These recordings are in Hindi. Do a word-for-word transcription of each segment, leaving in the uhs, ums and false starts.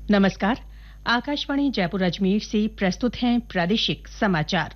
नमस्कार। आकाशवाणी जयपुर अजमेर से प्रस्तुत हैं प्रादेशिक समाचार।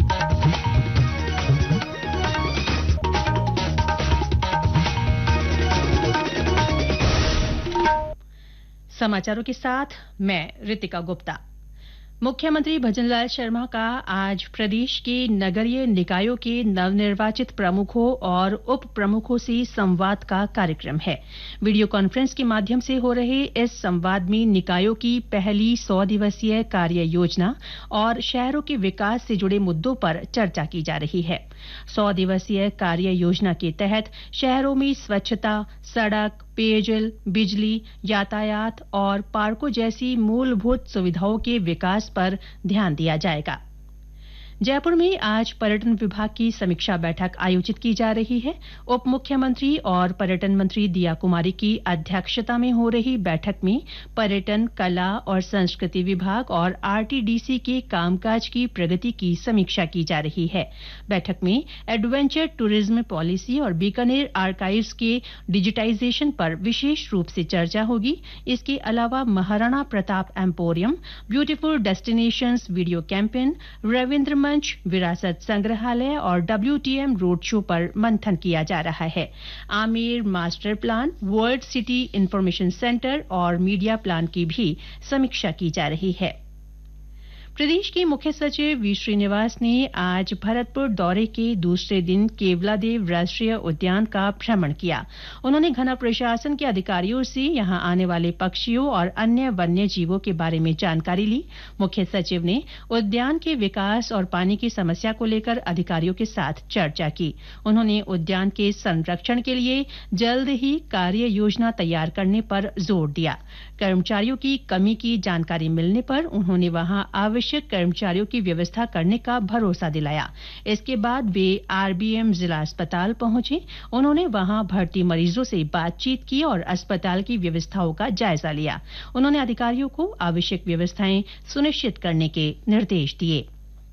समाचारों के साथ मैं रितिका गुप्ता। मुख्यमंत्री भजनलाल शर्मा का आज प्रदेश के नगरीय निकायों के नवनिर्वाचित प्रमुखों और उप प्रमुखों से संवाद का कार्यक्रम है। वीडियो कॉन्फ्रेंस के माध्यम से हो रहे इस संवाद में निकायों की पहली सौ दिवसीय कार्य योजना और शहरों के विकास से जुड़े मुद्दों पर चर्चा की जा रही है। सौ दिवसीय कार्य योजना के तहत शहरों में स्वच्छता, सड़क, पेयजल, बिजली, यातायात और पार्कों जैसी मूलभूत सुविधाओं के विकास पर ध्यान दिया जाएगा। जयपुर में आज पर्यटन विभाग की समीक्षा बैठक आयोजित की जा रही है। उप मुख्यमंत्री और पर्यटन मंत्री दिया कुमारी की अध्यक्षता में हो रही बैठक में पर्यटन, कला और संस्कृति विभाग और आरटीडीसी के कामकाज की प्रगति की समीक्षा की जा रही है। बैठक में एडवेंचर टूरिज्म पॉलिसी और बीकानेर आर्काइव्स के डिजिटाइजेशन पर विशेष रूप से चर्चा होगी। इसके अलावा Maharana Pratap emporium, beautiful destinations video campaign, Ravindra मंच, विरासत संग्रहालय और डब्ल्यूटीएम रोड शो पर मंथन किया जा रहा है। Amer master plan, world city information centre और मीडिया प्लान की भी समीक्षा की जा रही है। प्रदेश के मुख्य सचिव वी श्रीनिवास ने आज भरतपुर दौरे के दूसरे दिन केवलादेव राष्ट्रीय उद्यान का भ्रमण किया। उन्होंने घना प्रशासन के अधिकारियों से यहां आने वाले पक्षियों और अन्य वन्य जीवों के बारे में जानकारी ली। मुख्य सचिव ने उद्यान के विकास और पानी की समस्या को लेकर अधिकारियों के साथ चर्चा की। उन्होंने उद्यान के संरक्षण के लिए जल्द ही कार्य योजना तैयार करने पर जोर दिया। कर्मचारियों की कमी की जानकारी मिलने पर उन्होंने वहां आवश्यक कर्मचारियों की व्यवस्था करने का भरोसा दिलाया। इसके बाद वे आरबीएम जिला अस्पताल पहुंचे। उन्होंने वहां भर्ती मरीजों से बातचीत की और अस्पताल की व्यवस्थाओं का जायजा लिया। उन्होंने अधिकारियों को आवश्यक व्यवस्थाएं सुनिश्चित करने के निर्देश दिए।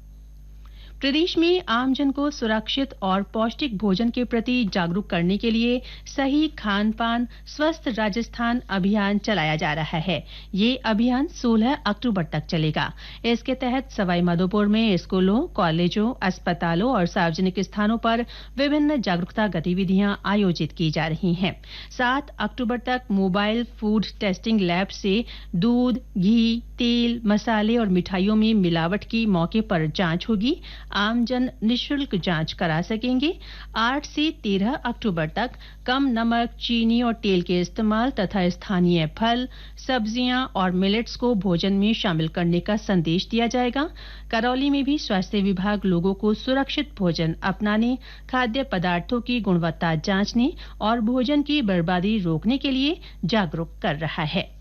प्रदेश में आमजन को सुरक्षित और पौष्टिक भोजन के प्रति जागरूक करने के लिए सही खान पान स्वस्थ राजस्थान अभियान चलाया जा रहा है। ये अभियान सोलह अक्टूबर तक चलेगा। इसके तहत सवाईमाधोपुर में स्कूलों, कॉलेजों, अस्पतालों और सार्वजनिक स्थानों पर विभिन्न जागरूकता गतिविधियां आयोजित की जा रही हैं। सात अक्टूबर तक मोबाइल फूड टेस्टिंग लैब से दूध, घी, तेल, मसाले और मिठाइयों में मिलावट की मौके पर जांच होगी। आमजन निःशुल्क जांच करा सकेंगे। आठ से तेरह अक्टूबर तक कम नमक, चीनी और तेल के इस्तेमाल तथा स्थानीय फल, सब्जियां और मिलेट्स को भोजन में शामिल करने का संदेश दिया जाएगा। करौली में भी स्वास्थ्य विभाग लोगों को सुरक्षित भोजन अपनाने, खाद्य पदार्थों की गुणवत्ता जांचने और भोजन की बर्बादी रोकने के लिए जागरूक कर रहा है।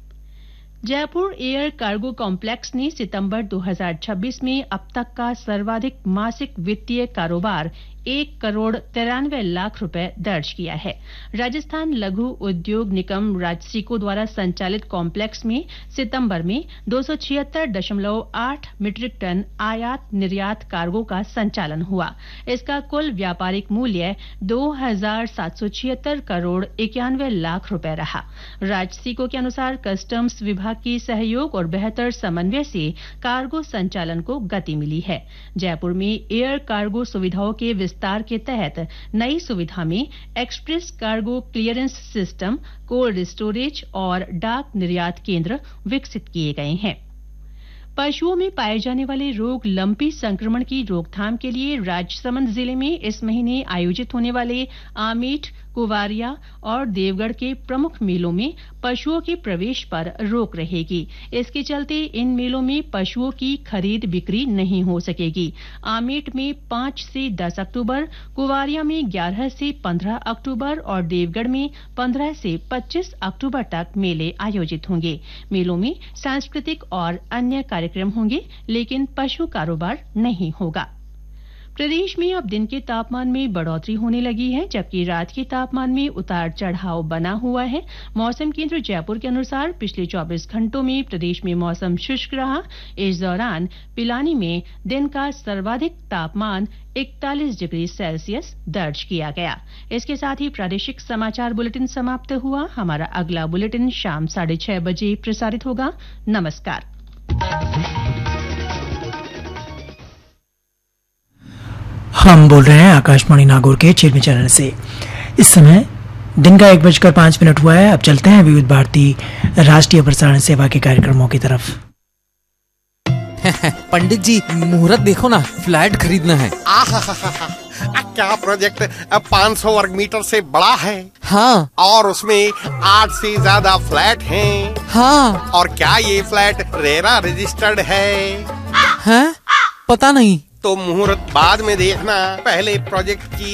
जयपुर एयर कार्गो कॉम्प्लेक्स ने सितंबर दो हज़ार छब्बीस में अब तक का सर्वाधिक मासिक वित्तीय कारोबार एक करोड़ तिरानवे लाख रुपए दर्ज किया है। राजस्थान लघु उद्योग निगम राजसिको द्वारा संचालित कॉम्प्लेक्स में सितंबर में दो सौ छिहत्तर दशमलव आठ मीट्रिक टन आयात निर्यात कार्गो का संचालन हुआ। इसका कुल व्यापारिक मूल्य दो हजार सात सौ छिहत्तर करोड़ इक्यानवे लाख रुपए रहा। राजसिको के अनुसार कस्टम्स विभाग की सहयोग और बेहतर समन्वय से कार्गो संचालन को गति मिली है। जयपुर में एयर कार्गो सुविधाओं के विस्तार के तहत नई सुविधा में express cargo clearance system, cold storage और डाक निर्यात केंद्र विकसित किए गए हैं। पशुओं में पाए जाने वाले रोग लंपी संक्रमण की रोकथाम के लिए राजसमंद जिले में इस महीने आयोजित होने वाले आमेठ, कुवारिया और देवगढ़ के प्रमुख मेलों में पशुओं के प्रवेश पर रोक रहेगी। इसके चलते इन मेलों में पशुओं की खरीद बिक्री नहीं हो सकेगी। आमेठ में पांच से दस अक्टूबर, कुवारिया में ग्यारह से पंद्रह अक्टूबर और देवगढ़ में पंद्रह से पच्चीस अक्टूबर तक मेले आयोजित होंगे। मेलों में सांस्कृतिक और अन्य कार्यक्रम होंगे, लेकिन पशु कारोबार नहीं होगा। प्रदेश में अब दिन के तापमान में बढ़ोतरी होने लगी है, जबकि रात के तापमान में उतार चढ़ाव बना हुआ है। मौसम केंद्र जयपुर के अनुसार पिछले चौबीस घंटों में प्रदेश में मौसम शुष्क रहा। इस दौरान पिलानी में दिन का सर्वाधिक तापमान इकतालीस डिग्री सेल्सियस दर्ज किया गया। इसके साथ ही प्रादेशिक समाचार बुलेटिन समाप्त हुआ। हमारा अगला बुलेटिन शाम साढ़े छह बजे प्रसारित होगा। नमस्कार। हम बोल रहे हैं आकाशवाणी नागौर के चिरमी चैनल से। इस समय दिन का एक बजकर पांच मिनट हुआ है। अब चलते हैं विविध भारती राष्ट्रीय प्रसारण सेवा के कार्यक्रमों की तरफ। पंडित जी, मुहूर्त देखो ना, फ्लैट खरीदना है। आ, क्या प्रोजेक्ट पाँच सौ वर्ग मीटर से बड़ा है? हाँ। और उसमें आठ से ज्यादा फ्लैट हैं। हाँ। और क्या ये फ्लैट रेरा रजिस्टर्ड है? हैं? पता नहीं। तो मुहूर्त बाद में देखना, पहले प्रोजेक्ट की